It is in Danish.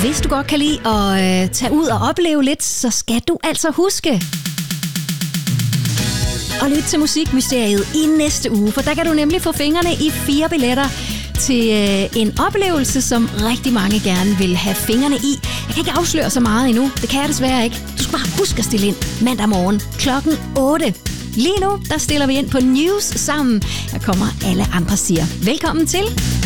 Hvis du godt kan lide at tage ud og opleve lidt, så skal du altså huske og lytte til Musikmysteriet i næste uge, for der kan du nemlig få fingrene i 4 billetter til en oplevelse, som rigtig mange gerne vil have fingrene i. Jeg kan ikke afsløre så meget endnu. Det kan jeg desværre ikke. Du skal bare huske at stille ind mandag morgen klokken 8. Lige nu, der stiller vi ind på News sammen. Her kommer Alle Andre Siger. Velkommen til.